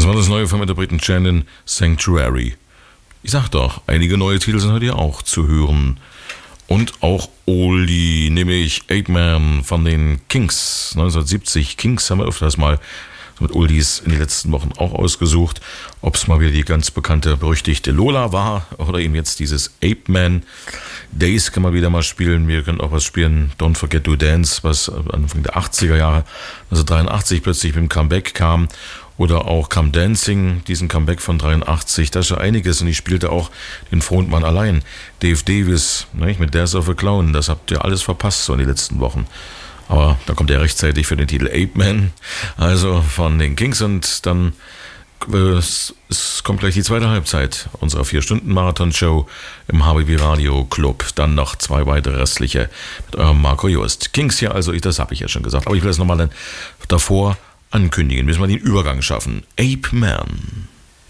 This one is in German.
war das neue vom Interpreten Shannon, Sanctuary. Ich sag doch, einige neue Titel sind heute ja auch zu hören. Und auch Oldie, nämlich Ape Man von den Kinks, 1970. Kinks haben wir öfters mal mit Oldies in den letzten Wochen auch ausgesucht. Ob es mal wieder die ganz bekannte, berüchtigte Lola war oder eben jetzt dieses Ape Man. Days kann man wieder mal spielen. Wir können auch was spielen, Don't Forget to Dance, was Anfang der 80er Jahre, also 83 plötzlich mit dem Comeback kam. Oder auch Come Dancing, diesen Comeback von 83, da ist ja einiges. Und ich spielte auch den Frontmann allein, Dave Davis, mit Death of a Clown. Das habt ihr alles verpasst so in den letzten Wochen. Aber da kommt er rechtzeitig für den Titel Ape Man, also von den Kinks. Und dann es kommt gleich die zweite Halbzeit unserer 4-Stunden-Marathon-Show im HBB Radio Club. Dann noch 2 weitere restliche mit eurem Marco Jost. Kinks hier, also das habe ich ja schon gesagt. Aber ich will das nochmal dann davor ankündigen, müssen wir den Übergang schaffen. Ape Man.